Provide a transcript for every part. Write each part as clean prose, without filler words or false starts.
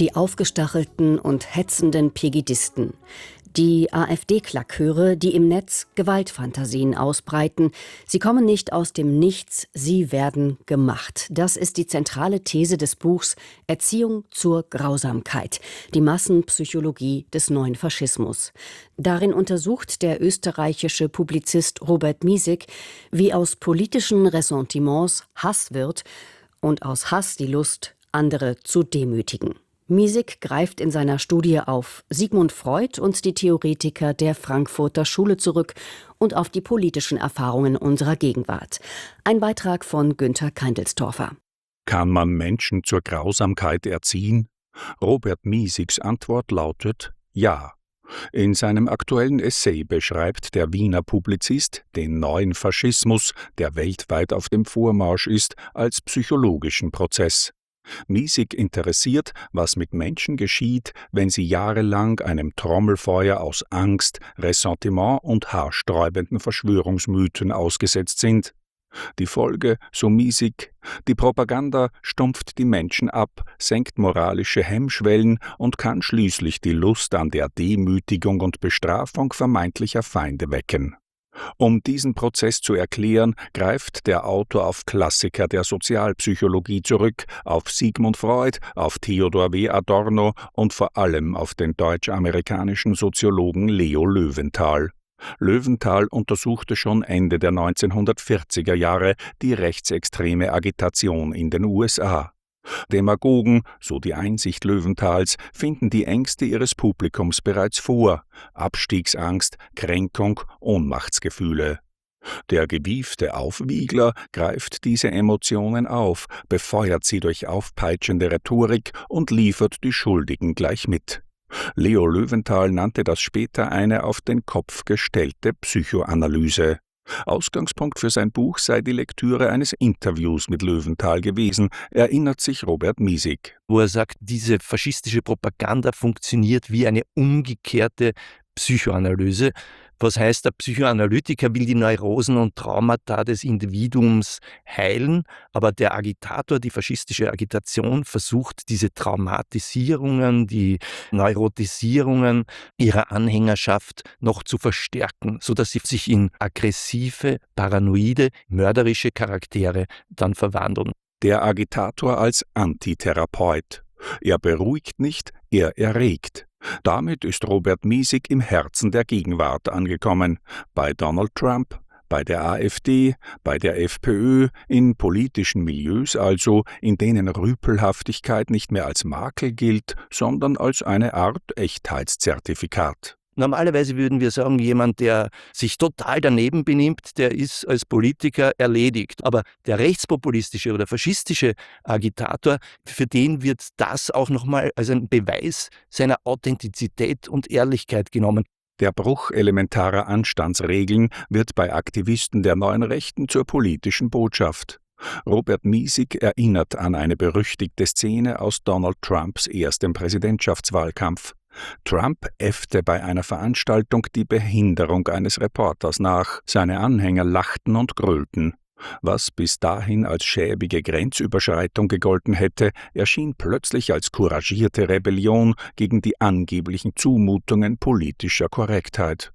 Die aufgestachelten und hetzenden Pegidisten. Die AfD-Klackhöre, die im Netz Gewaltfantasien ausbreiten. Sie kommen nicht aus dem Nichts, sie werden gemacht. Das ist die zentrale These des Buchs Erziehung zur Grausamkeit, die Massenpsychologie des neuen Faschismus. Darin untersucht der österreichische Publizist Robert Miesig, wie aus politischen Ressentiments Hass wird und aus Hass die Lust, andere zu demütigen. Miesig greift in seiner Studie auf Sigmund Freud und die Theoretiker der Frankfurter Schule zurück und auf die politischen Erfahrungen unserer Gegenwart. Ein Beitrag von Günther Keindelstorfer. Kann man Menschen zur Grausamkeit erziehen? Robert Miesigs Antwort lautet ja. In seinem aktuellen Essay beschreibt der Wiener Publizist den neuen Faschismus, der weltweit auf dem Vormarsch ist, als psychologischen Prozess. Miesig interessiert, was mit Menschen geschieht, wenn sie jahrelang einem Trommelfeuer aus Angst, Ressentiment und haarsträubenden Verschwörungsmythen ausgesetzt sind. Die Folge, so Miesig: die Propaganda stumpft die Menschen ab, senkt moralische Hemmschwellen und kann schließlich die Lust an der Demütigung und Bestrafung vermeintlicher Feinde wecken. Um diesen Prozess zu erklären, greift der Autor auf Klassiker der Sozialpsychologie zurück, auf Sigmund Freud, auf Theodor W. Adorno und vor allem auf den deutsch-amerikanischen Soziologen Leo Löwenthal. Löwenthal untersuchte schon Ende der 1940er Jahre die rechtsextreme Agitation in den USA. Demagogen, so die Einsicht Löwenthals, finden die Ängste ihres Publikums bereits vor: Abstiegsangst, Kränkung, Ohnmachtsgefühle. Der gewiefte Aufwiegler greift diese Emotionen auf, befeuert sie durch aufpeitschende Rhetorik und liefert die Schuldigen gleich mit. Leo Löwenthal nannte das später eine auf den Kopf gestellte Psychoanalyse. Ausgangspunkt für sein Buch sei die Lektüre eines Interviews mit Löwenthal gewesen, erinnert sich Robert Miesig. Wo er sagt, diese faschistische Propaganda funktioniert wie eine umgekehrte Psychoanalyse. Was heißt, der Psychoanalytiker will die Neurosen und Traumata des Individuums heilen, aber der Agitator, die faschistische Agitation, versucht diese Traumatisierungen, die Neurotisierungen ihrer Anhängerschaft noch zu verstärken, sodass sie sich in aggressive, paranoide, mörderische Charaktere dann verwandeln. Der Agitator als Antitherapeut. Er beruhigt nicht, er erregt. Damit ist Robert Miesig im Herzen der Gegenwart angekommen. Bei Donald Trump, bei der AfD, bei der FPÖ, in politischen Milieus also, in denen Rüpelhaftigkeit nicht mehr als Makel gilt, sondern als eine Art Echtheitszertifikat. Normalerweise würden wir sagen, jemand, der sich total daneben benimmt, der ist als Politiker erledigt. Aber der rechtspopulistische oder faschistische Agitator, für den wird das auch nochmal als ein Beweis seiner Authentizität und Ehrlichkeit genommen. Der Bruch elementarer Anstandsregeln wird bei Aktivisten der neuen Rechten zur politischen Botschaft. Robert Miesig erinnert an eine berüchtigte Szene aus Donald Trumps erstem Präsidentschaftswahlkampf. Trump äffte bei einer Veranstaltung die Behinderung eines Reporters nach. Seine Anhänger lachten und grölten. Was bis dahin als schäbige Grenzüberschreitung gegolten hätte, erschien plötzlich als couragierte Rebellion gegen die angeblichen Zumutungen politischer Korrektheit.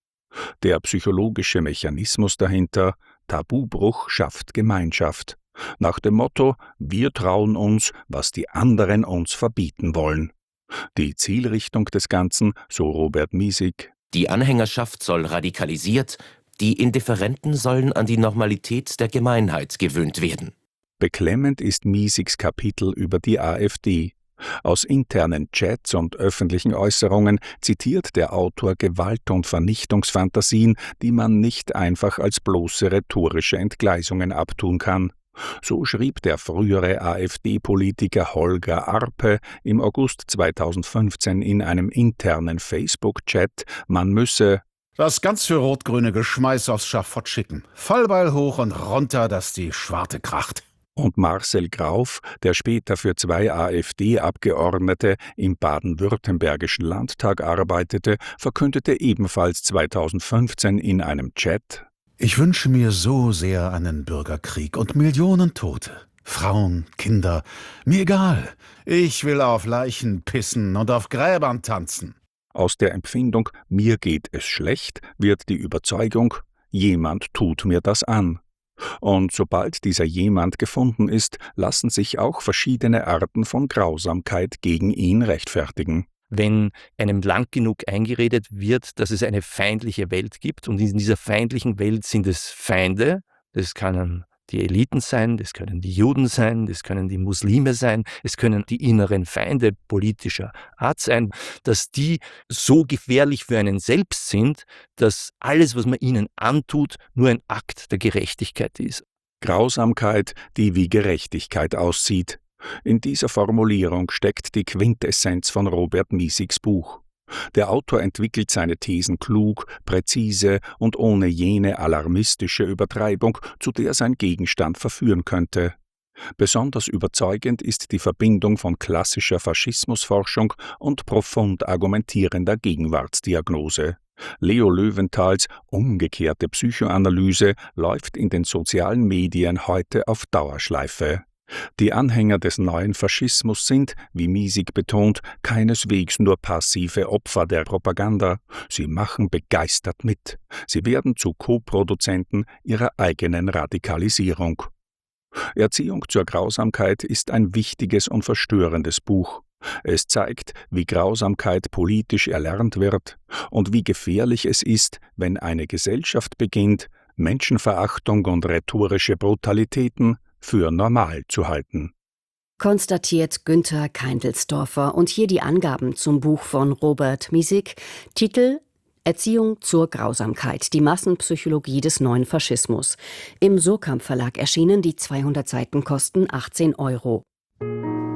Der psychologische Mechanismus dahinter: Tabubruch schafft Gemeinschaft. Nach dem Motto: Wir trauen uns, was die anderen uns verbieten wollen. Die Zielrichtung des Ganzen, so Robert Miesig: Die Anhängerschaft soll radikalisiert, die Indifferenten sollen an die Normalität der Gemeinheit gewöhnt werden. Beklemmend ist Miesigs Kapitel über die AfD. Aus internen Chats und öffentlichen Äußerungen zitiert der Autor Gewalt- und Vernichtungsfantasien, die man nicht einfach als bloße rhetorische Entgleisungen abtun kann. So schrieb der frühere AfD-Politiker Holger Arpe im August 2015 in einem internen Facebook-Chat, man müsse das ganz für rot-grüne Geschmeiß aufs Schafott schicken. Fallbeil hoch und runter, dass die Schwarte kracht. Und Marcel Grauf, der später für 2 AfD-Abgeordnete im baden-württembergischen Landtag arbeitete, verkündete ebenfalls 2015 in einem Chat: Ich wünsche mir so sehr einen Bürgerkrieg und Millionen Tote. Frauen, Kinder, mir egal. Ich will auf Leichen pissen und auf Gräbern tanzen. Aus der Empfindung »mir geht es schlecht« wird die Überzeugung »jemand tut mir das an«. Und sobald dieser jemand gefunden ist, lassen sich auch verschiedene Arten von Grausamkeit gegen ihn rechtfertigen. Wenn einem lang genug eingeredet wird, dass es eine feindliche Welt gibt und in dieser feindlichen Welt sind es Feinde, das können die Eliten sein, das können die Juden sein, das können die Muslime sein, es können die inneren Feinde politischer Art sein, dass die so gefährlich für einen selbst sind, dass alles, was man ihnen antut, nur ein Akt der Gerechtigkeit ist. Grausamkeit, die wie Gerechtigkeit aussieht. In dieser Formulierung steckt die Quintessenz von Robert Miesigs Buch. Der Autor entwickelt seine Thesen klug, präzise und ohne jene alarmistische Übertreibung, zu der sein Gegenstand verführen könnte. Besonders überzeugend ist die Verbindung von klassischer Faschismusforschung und profund argumentierender Gegenwartsdiagnose. Leo Löwenthals umgekehrte Psychoanalyse läuft in den sozialen Medien heute auf Dauerschleife. Die Anhänger des neuen Faschismus sind, wie Miesig betont, keineswegs nur passive Opfer der Propaganda. Sie machen begeistert mit. Sie werden zu Co-Produzenten ihrer eigenen Radikalisierung. Erziehung zur Grausamkeit ist ein wichtiges und verstörendes Buch. Es zeigt, wie Grausamkeit politisch erlernt wird und wie gefährlich es ist, wenn eine Gesellschaft beginnt, Menschenverachtung und rhetorische Brutalitäten für normal zu halten. Konstatiert Günther Keindelsdorfer. Und hier die Angaben zum Buch von Robert Miesig. Titel: Erziehung zur Grausamkeit, die Massenpsychologie des neuen Faschismus. Im Surkamp Verlag erschienen, die 200 Seiten kosten 18 €.